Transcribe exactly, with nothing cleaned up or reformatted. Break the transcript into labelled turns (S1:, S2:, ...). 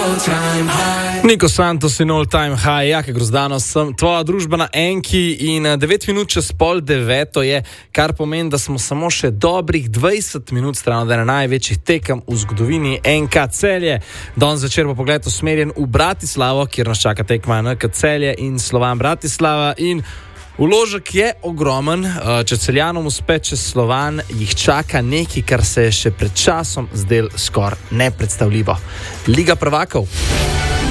S1: Niko Santos in All Time High, Jake Grozdano sem, tvoja družba na Enki in devet minut čez pol deveto je, kar pomeni, da smo samo še dobrih dvajset minut stran od ene največjih tekem v zgodovini N K Celje. Danes zvečer bo pogled usmerjen v Bratislavo, kjer nas čaka tekma N K Celje in Slovan Bratislava in vložek je ogromen. Če Celjanom uspe čez Slovan, jih čaka nekaj, kar se je še pred časom zdel skoraj nepredstavljivo. Liga prvakov.